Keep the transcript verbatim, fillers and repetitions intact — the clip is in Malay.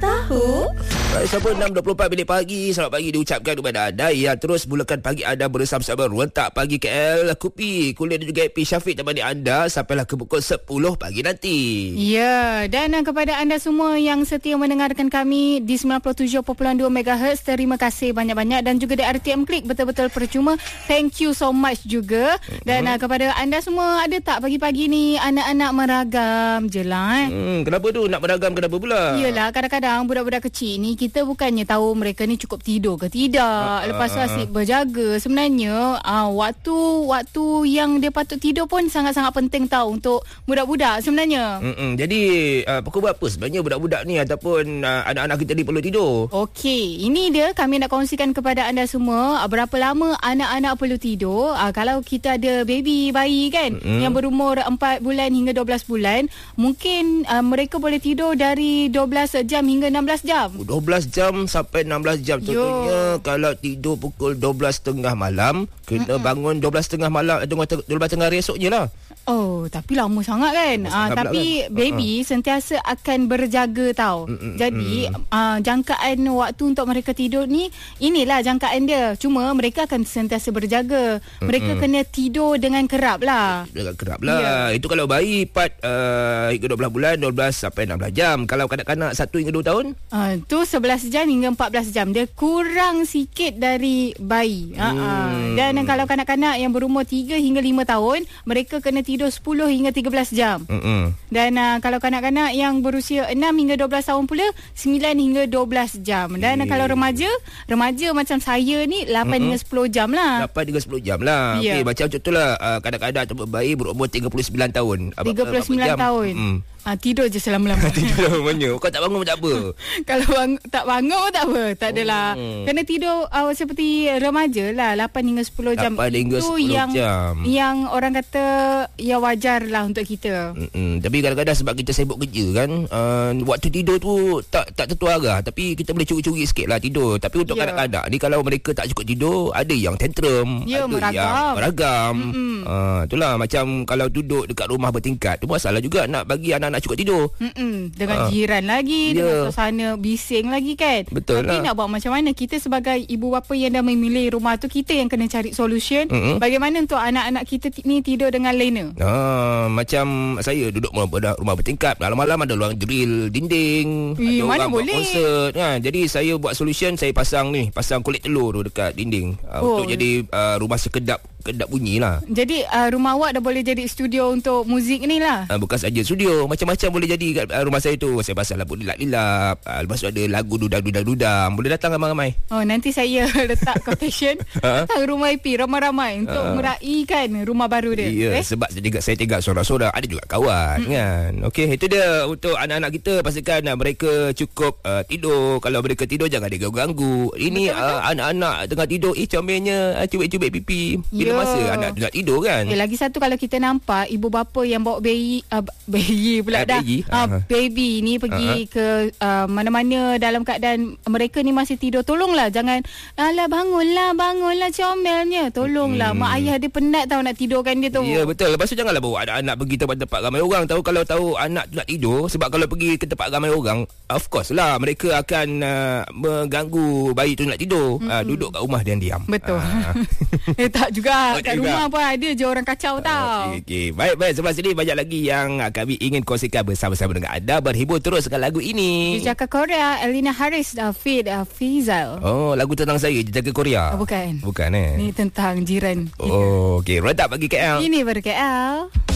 tahu? Baik, sampai enam dua puluh empat minit pagi. Selamat pagi diucapkan kepada anda yang terus mulakan pagi anda bersama-sama Rentak Pagi K L. Kupi, Kuliah dan juga Happy Syafiq temani anda sampailah ke pukul sepuluh pagi nanti. Ya, dan uh, kepada anda semua yang setia mendengarkan kami di sembilan puluh tujuh perpuluhan dua megahertz, terima kasih banyak-banyak. Dan juga di R T M Klik, betul-betul percuma. Thank you so much juga. Dan uh, kepada anda semua, ada tak pagi-pagi ni anak-anak meragam je lah eh? Hmm, kenapa tu nak beragam, kenapa pula? Yelah, kadang-kadang budak-budak kecil ni kita bukannya tahu mereka ni cukup tidur ke tidak. Lepas tu asyik berjaga. Sebenarnya uh, waktu waktu yang dia patut tidur pun sangat-sangat penting tahu untuk budak-budak sebenarnya. Mm-mm. Jadi uh, pukul berapa sebenarnya budak-budak ni ataupun uh, anak-anak kita ni perlu tidur? Okey, ini dia kami nak kongsikan kepada anda semua uh, berapa lama anak-anak perlu tidur. Uh, kalau kita ada baby bayi kan, mm-hmm. yang berumur empat bulan hingga dua belas bulan, mungkin uh, mereka boleh tidur dari dua belas jam hingga enam belas jam. dua belas jam sampai enam belas jam. Contohnya kalau tidur pukul dua belas tiga puluh malam, kena Mm-mm. bangun dua belas tiga puluh malam, dua belas tiga puluh hari esoknya lah. Oh, tapi lama sangat kan. Ah, tapi kan, baby uh-huh. sentiasa akan berjaga tau. Mm-mm. Jadi mm. Uh, jangkaan waktu untuk mereka tidur ni, inilah jangkaan dia. Cuma mereka akan sentiasa berjaga. Mereka Mm-mm. kena tidur dengan kerap lah. Dengan kerap lah. Yeah. Itu kalau bayi empat uh, hingga dua belas bulan, dua belas sampai enam belas jam. Kalau kanak-kanak satu hingga dua tahun, uh, tu sebelas jam hingga empat belas jam. Dia kurang sikit dari bayi. Mm. Uh-uh. Dan kalau kanak-kanak yang berumur tiga hingga lima tahun, mereka kena tidur tidur sepuluh hingga tiga belas jam. Mm-mm. Dan uh, kalau kanak-kanak yang berusia enam hingga dua belas tahun pula, sembilan hingga dua belas jam. Dan uh, kalau remaja, remaja macam saya ni lapan hingga sepuluh jam lah. lapan hingga sepuluh jam lah. Yeah. Okey, macam contohlah uh, kadang-kadang ataupun bayi berumur tiga puluh sembilan tahun. tiga puluh sembilan tahun. Mm. Ha, tidur je selama-lama. Tidur selamanya. Kau tak bangun pun tak apa. Kalau bang, tak bangun pun tak apa. Tak adalah. Hmm. Kena tidur uh, seperti remaja lah. lapan hingga sepuluh jam. lapan hingga Itu sepuluh yang, jam. Yang orang kata ya wajar lah untuk kita. Mm-mm. Tapi kadang-kadang sebab kita sibuk kerja kan, uh, waktu tidur tu tak tak tentu arah. Tapi kita boleh curi-curi sikit lah tidur. Tapi untuk yeah. kanak-kanak ni, kalau mereka tak cukup tidur, ada yang tantrum. Ya, ada meragam. yang meragam. Uh, itulah macam kalau duduk dekat rumah bertingkat, tu masalah juga nak bagi anak-anak cukup tidur. Mm-mm. Dengan uh, jiran lagi, yeah. dengan suasana bising lagi kan. Betul. Tapi lah. nak buat macam mana? Kita sebagai ibu bapa yang dah memilih rumah tu, kita yang kena cari solution. Mm-hmm. Bagaimana untuk anak-anak kita t- ni tidur dengan lena. Ah, macam saya duduk rumah, rumah bertingkat, malam-malam ada orang drill dinding. Eh, ada mana orang boleh? buat konsert. Ha, jadi saya buat solution, saya pasang ni, pasang kulit telur tu dekat dinding. Uh, oh. Untuk jadi uh, rumah sekedap kedap bunyi lah. Jadi uh, rumah awak dah boleh jadi studio untuk muzik ni lah. Uh, bukan saja studio, macam-macam boleh jadi kat uh, rumah saya tu. Saya pasang lagu lilap-lilap, uh, lepas tu ada lagu dudang-dudang-dudang. Boleh datang ramai-ramai. Oh, nanti saya letak quotation datang rumah I P ramai-ramai untuk uh. meraihkan rumah baru dia. Ya, yeah, eh? Sebab saya tegak, saya tegak sorak-sorak. Ada juga kawan hmm. kan. Okey, itu dia untuk anak-anak kita. Pastikan uh, mereka cukup uh, tidur. Kalau mereka tidur, jangan dia ganggu. Ini uh, anak-anak tengah tidur, eh comelnya uh, cubit-cubit pipi. Bila yeah. masa anak tu nak tidur kan. Eh, lagi satu, kalau kita nampak ibu bapa yang bawa bayi uh, bayi pula uh, dah bayi. Uh, uh-huh. baby ni pergi uh-huh. ke uh, mana-mana dalam keadaan mereka ni masih tidur, tolonglah jangan alah bangunlah bangunlah comelnya, tolonglah. Hmm. Mak ayah dia penat tahu nak tidurkan dia tu. Ya, betul. Lepas tu janganlah bawa anak-anak pergi tempat-tempat ramai orang. Tahu kalau tahu anak tu nak tidur, sebab kalau pergi ke tempat ramai orang, of course lah mereka akan uh, mengganggu bayi tu nak tidur. Hmm. Uh, duduk kat rumah dan diam. Betul. Uh. eh tak juga. Oh, kat rumah pun ada je orang kacau tau. Okey, okay. Baik-baik. Sebelah sini banyak lagi yang kami ingin kongsikan bersama-sama dengan anda. Berhibur terus dengan lagu ini. Jejaka Korea, Elina Harris, uh, Fid, uh, Fizal. Oh, lagu tentang saya, Jejaka Korea. Oh, bukan. Bukan eh. Ni tentang jiran. Oh, okey. Rentak Pagi K L. Ini baru K L.